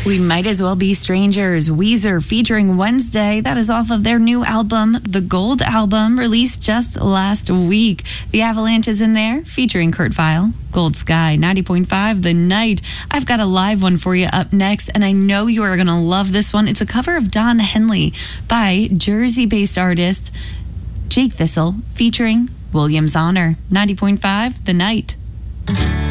We Might As Well Be Strangers, Weezer featuring Wednesday. That is off of their new album, The Gold Album, released just last week. The Avalanche is in there, featuring Kurt Vile. Gold Sky, 90.5 The Night. I've got a live one for you up next, and I know you are going to love this one. It's a cover of Don Henley by Jersey-based artist Jake Thistle, featuring Williams Honor. 90.5 The Night.